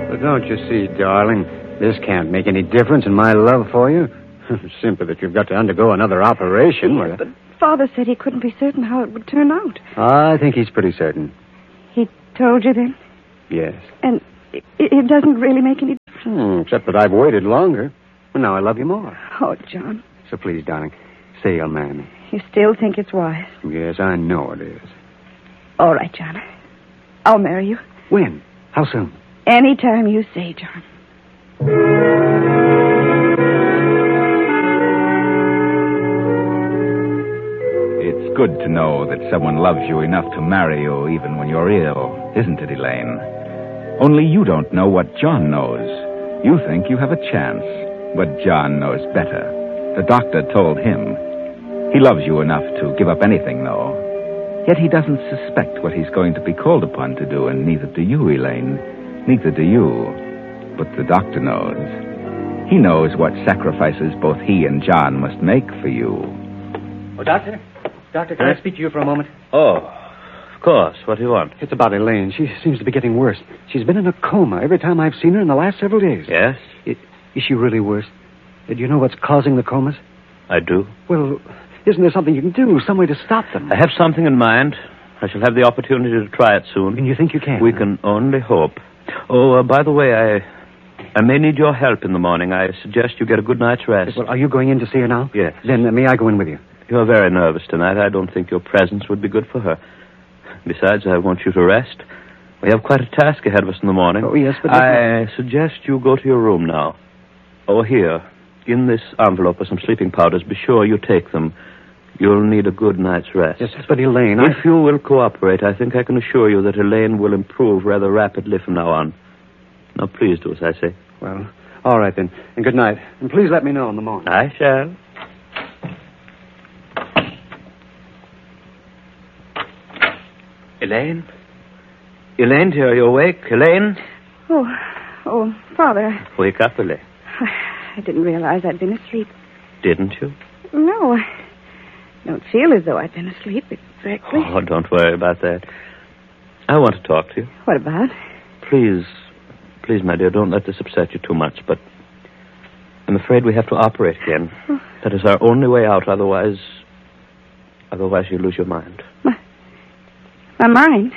But don't you see, darling, this can't make any difference in my love for you. Simply that you've got to undergo another operation. Yes, but Father said he couldn't be certain how it would turn out. I think he's pretty certain. He told you then? Yes. And it doesn't really make any difference? Except that I've waited longer. Well, now I love you more. Oh, John. So please, darling, say you'll marry me. You still think it's wise? Yes, I know it is. All right, John. I'll marry you. When? How soon? Any time you say, John. It's good to know that someone loves you enough to marry you even when you're ill, isn't it, Elaine? Only you don't know what John knows. You think you have a chance, but John knows better. The doctor told him. He loves you enough to give up anything, though. Yet he doesn't suspect what he's going to be called upon to do, and neither do you, Elaine. Neither do you. But the doctor knows. He knows what sacrifices both he and John must make for you. Oh, Doctor? Doctor, can I speak to you for a moment? Oh, of course. What do you want? It's about Elaine. She seems to be getting worse. She's been in a coma every time I've seen her in the last several days. Yes? Is she really worse? Do you know what's causing the comas? I do. Well, isn't there something you can do, some way to stop them? I have something in mind. I shall have the opportunity to try it soon. And you think you can? We can only hope. Oh, by the way, I may need your help in the morning. I suggest you get a good night's rest. Well, are you going in to see her now? Yes. Then may I go in with you? You're very nervous tonight. I don't think your presence would be good for her. Besides, I want you to rest. We have quite a task ahead of us in the morning. Oh, yes, but... I suggest you go to your room now. Oh, here. In this envelope are some sleeping powders. Be sure you take them. You'll need a good night's rest. Yes, but Elaine, If you will cooperate, I think I can assure you that Elaine will improve rather rapidly from now on. Now, please do as I say. Well, all right, then. And good night. And please let me know in the morning. I shall. Elaine? Elaine, dear, are you awake? Elaine? Oh, Father. Wake up, Elaine. I didn't realize I'd been asleep. Didn't you? No, I don't feel as though I'd been asleep exactly. Oh, don't worry about that. I want to talk to you. What about? Please, my dear, don't let this upset you too much, but I'm afraid we have to operate again. Oh. That is our only way out, otherwise you lose your mind. My mind?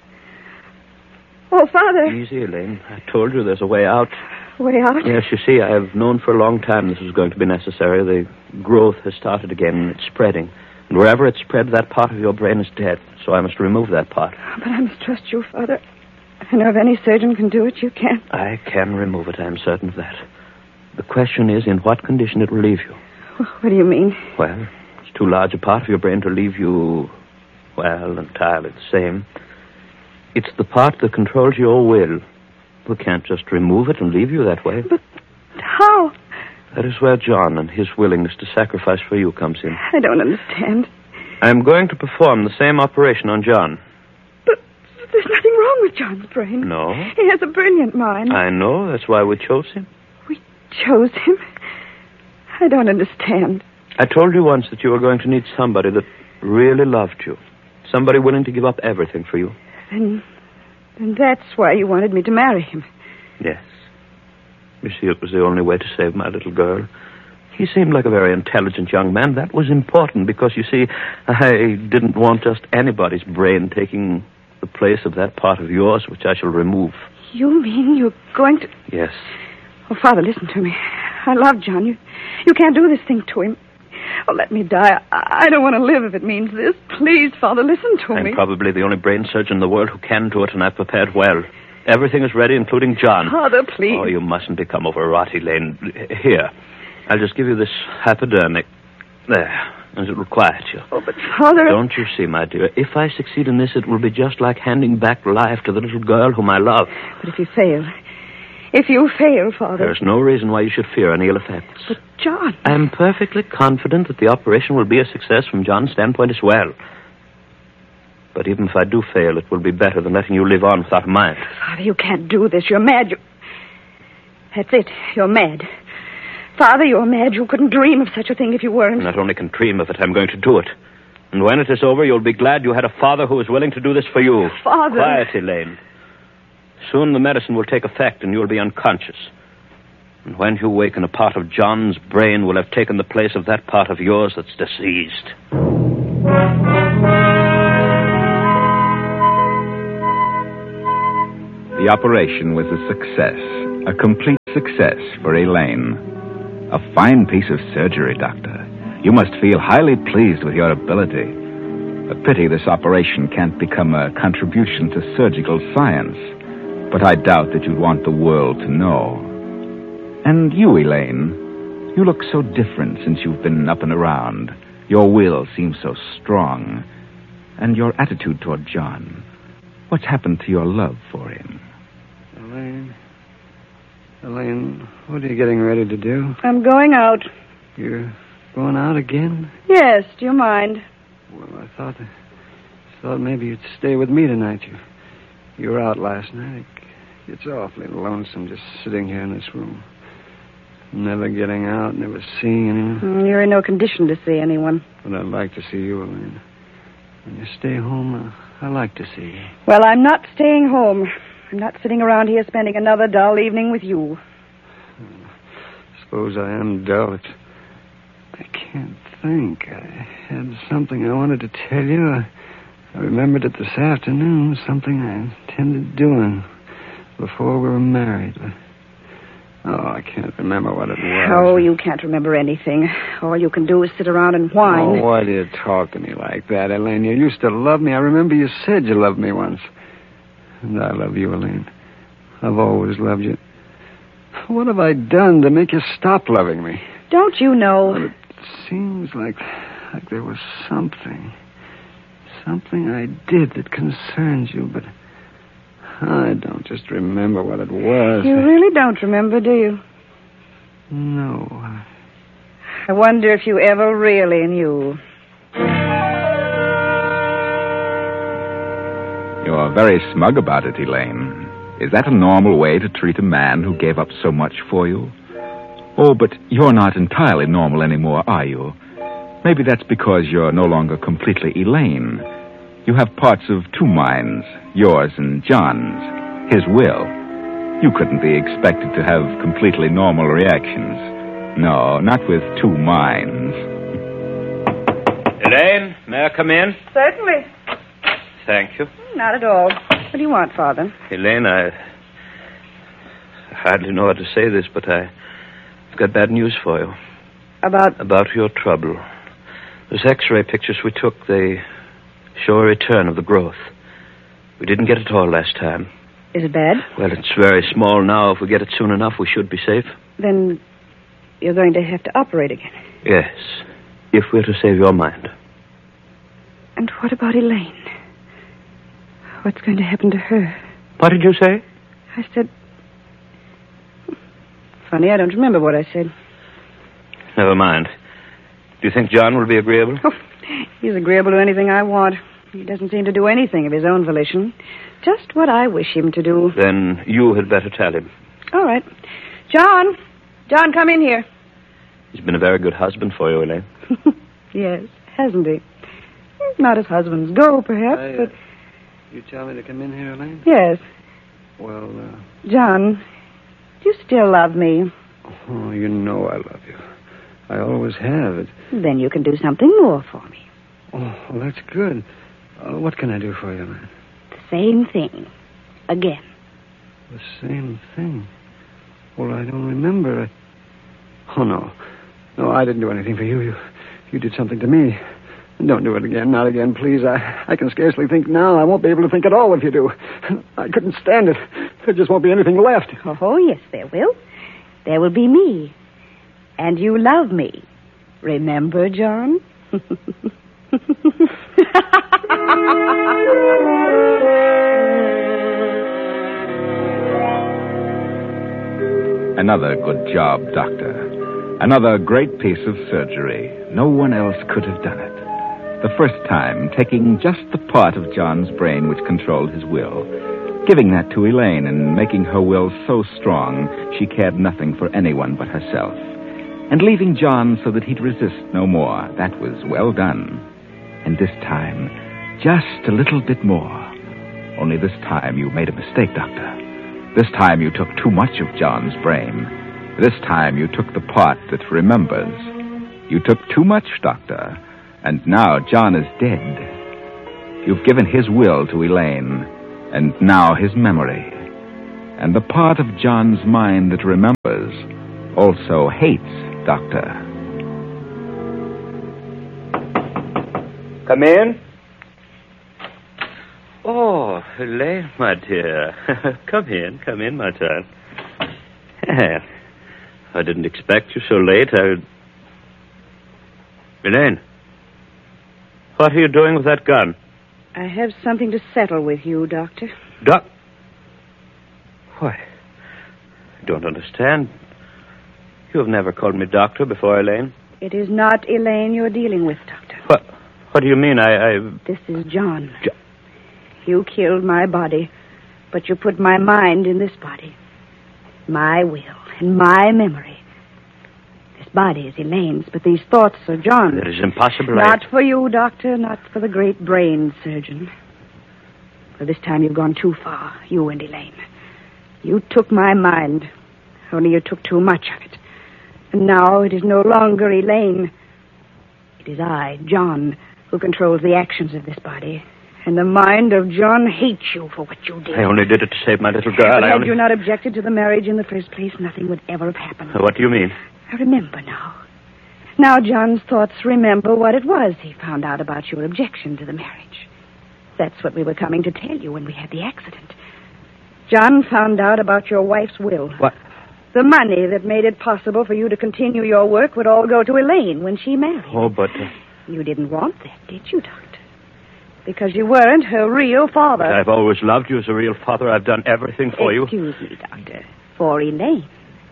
Oh, Father. Easy, Elaine. I told you there's a way out. Way out? Yes, you see, I have known for a long time this was going to be necessary. The growth has started again, and it's spreading. And wherever it's spread, that part of your brain is dead. So I must remove that part. But I must trust you, Father. I know if any surgeon can do it, you can. I can remove it, I'm certain of that. The question is, in what condition it will leave you. What do you mean? Well, it's too large a part of your brain to leave you, well, entirely the same. It's the part that controls your will. We can't just remove it and leave you that way. But how? That is where John and his willingness to sacrifice for you comes in. I don't understand. I'm going to perform the same operation on John. But there's nothing wrong with John's brain. No? He has a brilliant mind. I know. That's why we chose him. We chose him? I don't understand. I told you once that you were going to need somebody that really loved you. Somebody willing to give up everything for you. And that's why you wanted me to marry him. Yes. You see, it was the only way to save my little girl. He seemed like a very intelligent young man. That was important because, you see, I didn't want just anybody's brain taking the place of that part of yours, which I shall remove. You mean you're going to... Yes. Oh, Father, listen to me. I love John. You can't do this thing to him. Oh, let me die. I don't want to live if it means this. Please, Father, listen to me. I'm probably the only brain surgeon in the world who can do it, and I've prepared well. Everything is ready, including John. Father, please. Oh, you mustn't become overwrought, Elaine. Here, I'll just give you this hypodermic. There, as it will quiet you. Oh, but Father... Don't you see, my dear, if I succeed in this, it will be just like handing back life to the little girl whom I love. But if you fail... If you fail, Father... There's no reason why you should fear any ill effects. But John... I'm perfectly confident that the operation will be a success from John's standpoint as well. But even if I do fail, it will be better than letting you live on without a mind. Father, you can't do this. You're mad. That's it. You're mad. Father, you're mad. You couldn't dream of such a thing if you weren't. I not only can dream of it, I'm going to do it. And when it is over, you'll be glad you had a father who was willing to do this for you. Father... Quiet, Elaine. Soon the medicine will take effect and you'll be unconscious. And when you waken, a part of John's brain will have taken the place of that part of yours that's diseased. The operation was a success, a complete success for Elaine. A fine piece of surgery, Doctor. You must feel highly pleased with your ability. A pity this operation can't become a contribution to surgical science, but I doubt that you'd want the world to know. And you, Elaine, you look so different since you've been up and around. Your will seems so strong. And your attitude toward John. What's happened to your love for him? Elaine, what are you getting ready to do? I'm going out. You're going out again? Yes, do you mind? Well, I thought maybe you'd stay with me tonight. You were out last night. It's awfully lonesome just sitting here in this room. Never getting out, never seeing anyone. You're in no condition to see anyone. But I'd like to see you, Elaine. When you stay home, I like to see you. Well, I'm not staying home. I'm not sitting around here spending another dull evening with you. I suppose I am dull. I can't think. I had something I wanted to tell you. I remembered it this afternoon, something I intended doing before we were married. I can't remember what it was. Oh, you can't remember anything. All you can do is sit around and whine. Oh, why do you talk to me like that, Elaine? You used to love me. I remember you said you loved me once. And I love you, Elaine. I've always loved you. What have I done to make you stop loving me? Don't you know? Well, it seems like there was something I did that concerns you, but I don't just remember what it was. You really don't remember, do you? No. I wonder if you ever really knew. You're very smug about it, Elaine. Is that a normal way to treat a man who gave up so much for you? Oh, but you're not entirely normal anymore, are you? Maybe that's because you're no longer completely Elaine. You have parts of two minds, yours and John's, his will. You couldn't be expected to have completely normal reactions. No, not with two minds. Elaine, may I come in? Certainly. Thank you. Not at all. What do you want, Father? Elaine, I hardly know how to say this, but I've got bad news for you. About your trouble. Those X-ray pictures we took, they show a return of the growth. We didn't get it all last time. Is it bad? Well, it's very small now. If we get it soon enough, we should be safe. Then you're going to have to operate again. Yes, if we're to save your mind. And what about Elaine? What's going to happen to her? What did you say? I said... Funny, I don't remember what I said. Never mind. Do you think John will be agreeable? Oh, he's agreeable to anything I want. He doesn't seem to do anything of his own volition. Just what I wish him to do. Then you had better tell him. All right. John! John, come in here. He's been a very good husband for you, Elaine. Yes, hasn't he? Not as husbands go, perhaps, but... You tell me to come in here, Elaine? Yes. Well, John, do you still love me? Oh, you know I love you. I always have. Then you can do something more for me. Oh, well, that's good. What can I do for you, Elaine? The same thing. Again. The same thing? Well, I don't remember. Oh, no. No, I didn't do anything for you. You did something to me. Don't do it again. Not again, please. I can scarcely think now. I won't be able to think at all if you do. I couldn't stand it. There just won't be anything left. Oh, yes, there will. There will be me. And you love me. Remember, John? Another good job, Doctor. Another great piece of surgery. No one else could have done it. The first time, taking just the part of John's brain which controlled his will, giving that to Elaine and making her will so strong she cared nothing for anyone but herself, and leaving John so that he'd resist no more. That was well done. And this time, just a little bit more. Only this time you made a mistake, Doctor. This time you took too much of John's brain. This time you took the part that remembers. You took too much, Doctor, and now John is dead. You've given his will to Elaine, and now his memory. And the part of John's mind that remembers also hates Doctor. Come in. Oh, Elaine, my dear. Come in, my child. I didn't expect you so late. Elaine, what are you doing with that gun? I have something to settle with you, Doctor. Why, I don't understand. You have never called me doctor before, Elaine. It is not Elaine you're dealing with, Doctor. What do you mean? This is John. You killed my body, but you put my mind in this body. My will and my memory. This body is Elaine's, but these thoughts are John's. That is impossible. Not for you, Doctor, not for the great brain surgeon. For this time you've gone too far, you and Elaine. You took my mind, only you took too much of it. And now it is no longer Elaine. It is I, John, who controls the actions of this body. And the mind of John hates you for what you did. I only did it to save my little girl. But had you not objected to the marriage in the first place, nothing would ever have happened. What do you mean? I remember now. Now John's thoughts remember what it was he found out about your objection to the marriage. That's what we were coming to tell you when we had the accident. John found out about your wife's will. What? The money that made it possible for you to continue your work would all go to Elaine when she married. Oh, but... You didn't want that, did you, Doctor? Because you weren't her real father. But I've always loved you as a real father. I've done everything for you. Excuse me, Doctor. For Elaine.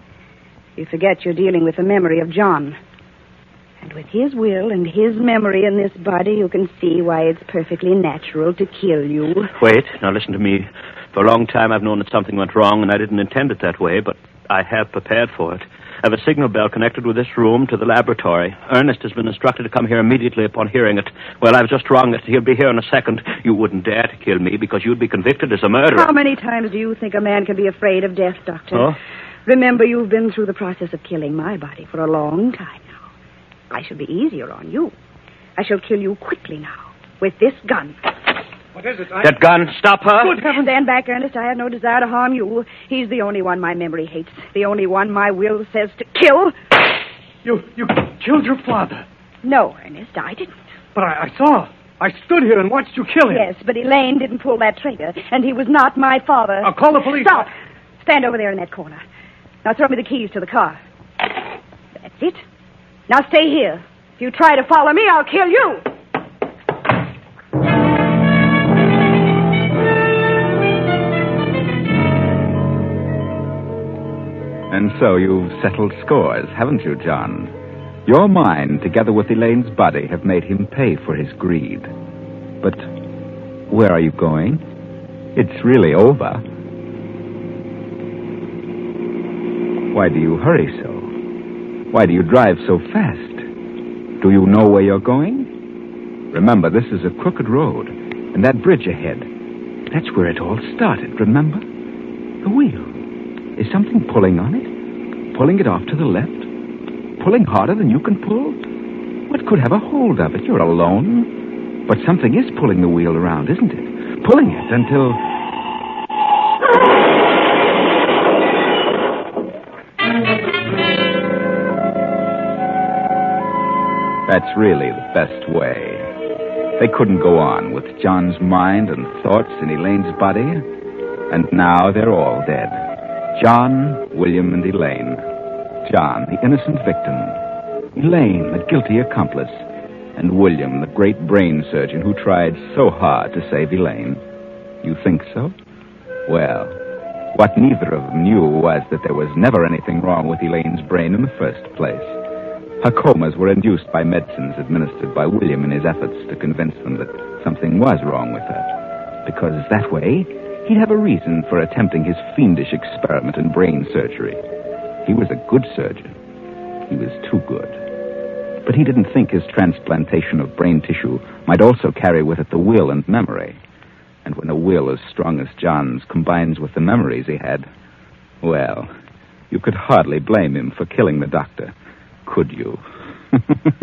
You forget you're dealing with the memory of John. And with his will and his memory in this body, you can see why it's perfectly natural to kill you. Wait, now listen to me. For a long time I've known that something went wrong, and I didn't intend it that way, but I have prepared for it. I have a signal bell connected with this room to the laboratory. Ernest has been instructed to come here immediately upon hearing it. Well, I've just rung it. He'll be here in a second. You wouldn't dare to kill me because you'd be convicted as a murderer. How many times do you think a man can be afraid of death, Doctor? Oh? Remember, you've been through the process of killing my body for a long time now. I shall be easier on you. I shall kill you quickly now with this gun. What is it? That gun, stop her. Good heavens. Stand back, Ernest. I have no desire to harm you. He's the only one my memory hates. The only one my will says to kill. You killed your father. No, Ernest, I didn't. But I saw. I stood here and watched you kill him. Yes, but Elaine didn't pull that trigger, and he was not my father. I'll call the police. Stop. Stand over there in that corner. Now throw me the keys to the car. That's it. Now stay here. If you try to follow me, I'll kill you. And so you've settled scores, haven't you, John? Your mind, together with Elaine's body, have made him pay for his greed. But where are you going? It's really over. Why do you hurry so? Why do you drive so fast? Do you know where you're going? Remember, this is a crooked road, and that bridge ahead, that's where it all started, remember? The wheel. Is something pulling on it? Pulling it off to the left? Pulling harder than you can pull? What could have a hold of it? You're alone. But something is pulling the wheel around, isn't it? Pulling it until... That's really the best way. They couldn't go on with John's mind and thoughts in Elaine's body, and now they're all dead. John, William, and Elaine. John, the innocent victim. Elaine, the guilty accomplice. And William, the great brain surgeon who tried so hard to save Elaine. You think so? Well, what neither of them knew was that there was never anything wrong with Elaine's brain in the first place. Her comas were induced by medicines administered by William in his efforts to convince them that something was wrong with her. Because that way, he'd have a reason for attempting his fiendish experiment in brain surgery. He was a good surgeon. He was too good. But he didn't think his transplantation of brain tissue might also carry with it the will and memory. And when a will as strong as John's combines with the memories he had, well, you could hardly blame him for killing the doctor, could you?